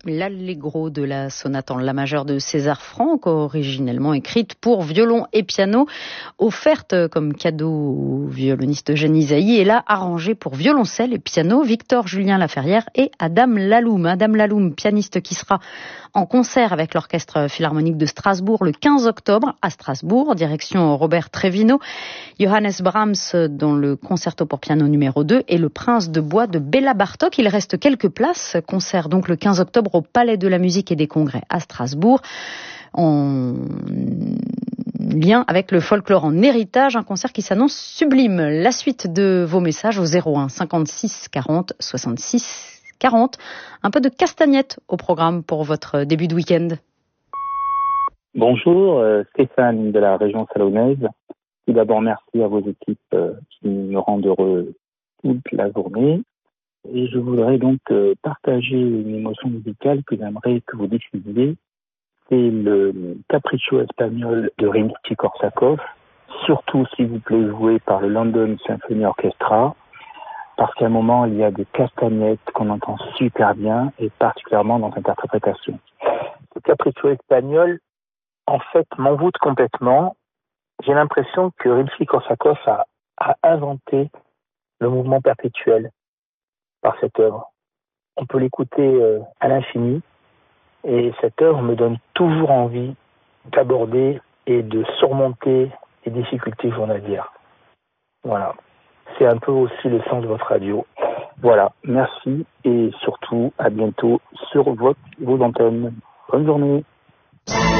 l'allegro de la sonate en la majeure de César Franck, originellement écrite pour violon et piano, offerte comme cadeau au violoniste Eugène Ysaÿe, et là arrangée pour violoncelle et piano, Victor Julien Laferrière et Adam Laloum. Adam Laloum, pianiste qui sera en concert avec l'Orchestre Philharmonique de Strasbourg le 15 octobre à Strasbourg, direction Robert Trevino, Johannes Brahms dans le concerto pour piano numéro 2 et le Prince de Bois de Béla Bartók. Il reste quelques places. Concert donc le 15 octobre au Palais de la Musique et des Congrès à Strasbourg, en lien avec le folklore en héritage, un concert qui s'annonce sublime. La suite de vos messages au 01 56 40 66 40. Un peu de castagnette au programme pour votre début de week-end. Bonjour, Stéphane de la région salonnaise. Tout d'abord, merci à vos équipes qui me rendent heureux toute la journée. Et je voudrais donc partager une émotion musicale que j'aimerais que vous diffusiez. C'est le Capriccio espagnol de Rimsky-Korsakov, surtout s'il vous plaît joué par le London Symphony Orchestra, parce qu'à un moment il y a des castagnettes qu'on entend super bien, et particulièrement dans cette interprétation. Ce Capriccio espagnol, en fait, m'envoûte complètement. J'ai l'impression que Rimsky-Korsakov a inventé le mouvement perpétuel par cette œuvre. On peut l'écouter à l'infini, et cette œuvre me donne toujours envie d'aborder et de surmonter les difficultés journalières. Voilà. C'est un peu aussi le sens de votre radio. Voilà. Merci et surtout à bientôt sur vos antennes. Bonne journée.